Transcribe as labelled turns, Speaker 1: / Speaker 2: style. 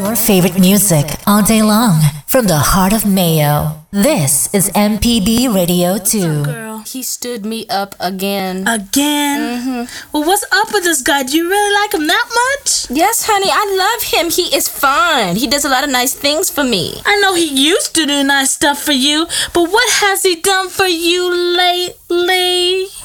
Speaker 1: Your favorite music all day long from the heart of Mayo. This is MPB Radio 2.
Speaker 2: Girl, he stood me up again.
Speaker 3: Again? Well, what's up with this guy? Do you really like him that much?
Speaker 2: Yes, honey, I love him. He is fine. He does a lot of nice things for me.
Speaker 3: I know he used to do nice stuff for you, but what has he done for you lately?